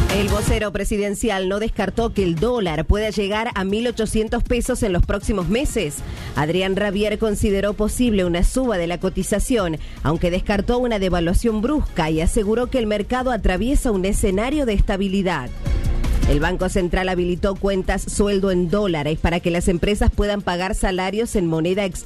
El vocero presidencial no descartó que el dólar pueda llegar a 1.800 pesos en los próximos meses. Adrián Rabier consideró posible una suba de la cotización, aunque descartó una devaluación brusca y aseguró que el mercado atraviesa un escenario de estabilidad. El Banco Central habilitó cuentas sueldo en dólares para que las empresas puedan pagar salarios en moneda extranjera